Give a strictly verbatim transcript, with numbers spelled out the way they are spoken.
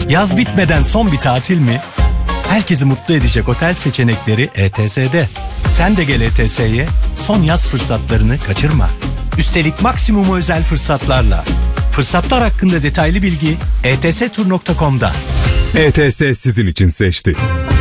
Yaz bitmeden son bir tatil mi? Herkesi mutlu edecek otel seçenekleri E T S'de. Sen de gel E T S'ye, son yaz fırsatlarını kaçırma. Üstelik maksimum özel fırsatlarla. Fırsatlar hakkında detaylı bilgi e t s tur nokta com'da. E T S sizin için seçti.